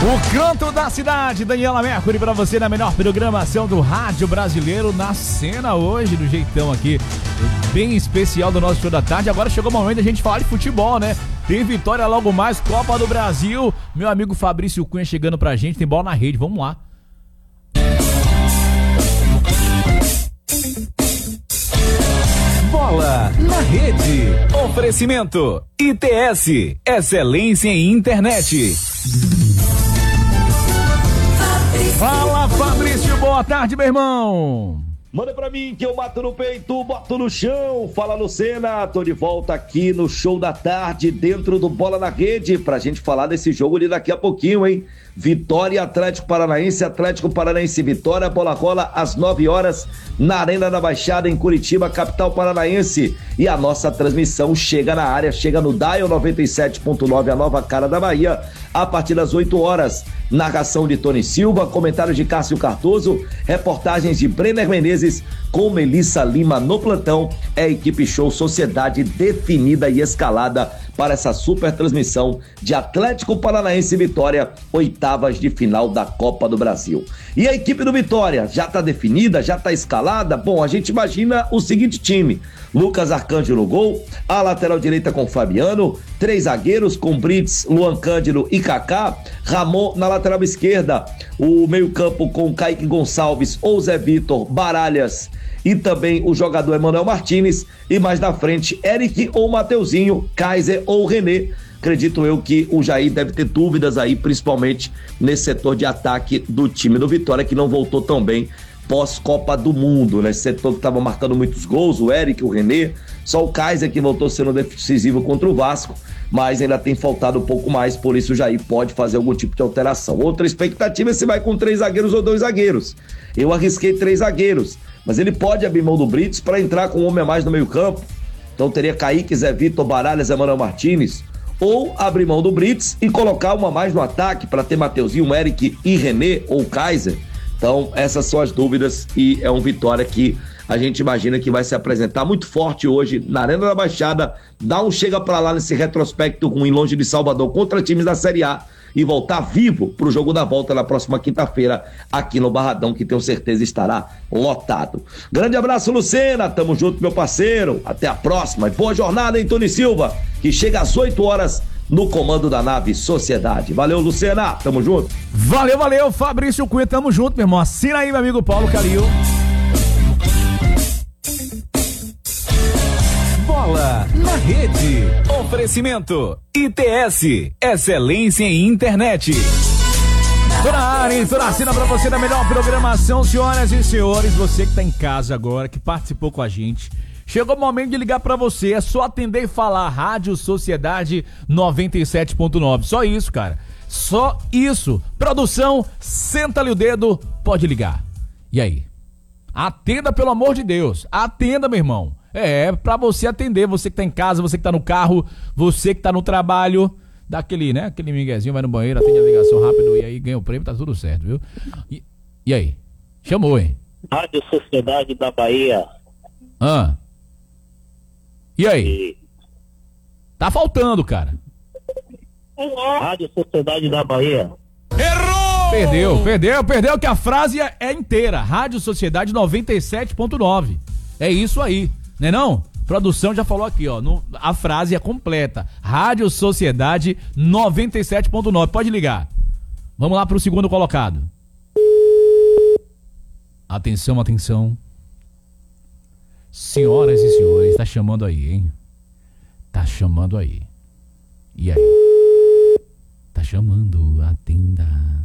O canto da cidade, Daniela Mercury pra você na melhor programação do rádio brasileiro, na cena hoje, do jeitão aqui, bem especial do nosso show da tarde. Agora chegou o momento da gente falar de futebol, né? Tem vitória logo mais, Copa do Brasil. Meu amigo Fabrício Cunha chegando pra gente, tem bola na rede, vamos lá. Bola na rede. Oferecimento ITS, excelência em internet. Fala, Fabrício, boa tarde, meu irmão. Manda pra mim que eu mato no peito, boto no chão. Fala, Lucena, tô de volta aqui no show da tarde, dentro do Bola na Rede, pra gente falar desse jogo ali daqui a pouquinho, hein? Vitória, Atlético Paranaense Vitória, bola rola às 9 horas na Arena da Baixada, em Curitiba, capital paranaense. E a nossa transmissão chega na área, chega no Dial 97.9, a nova cara da Bahia, a partir das 8 horas. Narração de Tony Silva, comentários de Cássio Cardoso, reportagens de Brenner Menezes com Melissa Lima no plantão. É a equipe show, sociedade definida e escalada para essa super transmissão de Atlético Paranaense Vitória, oitavas de final da Copa do Brasil. E a equipe do Vitória já está definida, já está escalada? Bom, a gente imagina o seguinte time: Lucas Arcanjo no gol, a lateral direita com Fabiano, 3 zagueiros com Brits, Luan Cândido e Kaká, Ramon na lateral esquerda, o meio-campo com Kaique Gonçalves ou Zé Vitor, Baralhas e também o jogador Emanuel Martínez, e mais na frente Eric ou Mateuzinho, Kaiser ou René. Acredito eu que o Jair deve ter dúvidas aí, principalmente nesse setor de ataque do time do Vitória, que não voltou tão bem pós-Copa do Mundo, né? Esse setor que estava marcando muitos gols, o Eric, o René, só o Kaiser que voltou sendo decisivo contra o Vasco, mas ainda tem faltado um pouco mais, por isso o Jair pode fazer algum tipo de alteração. Outra expectativa é se vai com 3 zagueiros ou 2 zagueiros. Eu arrisquei 3 zagueiros, mas ele pode abrir mão do Brits para entrar com um homem a mais no meio campo. Então teria Kaique, Zé Vitor, Baralhas, Emanuel Martínez, ou abrir mão do Brits e colocar uma a mais no ataque para ter Mateuzinho, Eric e René ou Kaiser. Então essas são as dúvidas, e é um Vitória que a gente imagina que vai se apresentar muito forte hoje na Arena da Baixada, dar um chega pra lá nesse retrospecto ruim longe de Salvador contra times da Série A e voltar vivo pro jogo da volta na próxima quinta-feira aqui no Barradão, que tenho certeza estará lotado. Grande abraço, Lucena, tamo junto, meu parceiro, até a próxima e boa jornada, hein, Tony Silva, que chega às 8 horas no comando da nave Sociedade. Valeu, Lucena, tamo junto. Valeu, Fabrício Cunha, tamo junto, meu irmão. Assina aí, meu amigo Paulo Calil. Bola na rede. Oferecimento ITS, excelência em internet. Tô na área, hein? Tô na cena pra você da melhor programação, senhoras e senhores. Você que tá em casa agora, que participou com a gente, chegou o momento de ligar pra você. É só atender e falar Rádio Sociedade 97.9. Só isso, cara. Só isso. Produção, senta-lhe o dedo, pode ligar. E aí? Atenda, pelo amor de Deus. Atenda, meu irmão. É pra você atender, você que tá em casa, você que tá no carro, você que tá no trabalho, dá aquele, né, aquele miguezinho, vai no banheiro, atende a ligação rápido e aí ganha o prêmio, tá tudo certo, viu? E aí? Chamou, hein? Rádio Sociedade da Bahia. E aí? Tá faltando, cara. Rádio Sociedade da Bahia. Errou! Perdeu, que a frase é inteira. Rádio Sociedade 97.9. É isso aí, né não? Produção já falou aqui, ó. A frase é completa. Rádio Sociedade 97.9. Pode ligar. Vamos lá pro segundo colocado. Atenção. Senhoras e senhores, tá chamando aí, hein? Tá chamando aí. E aí? Tá chamando, atenda.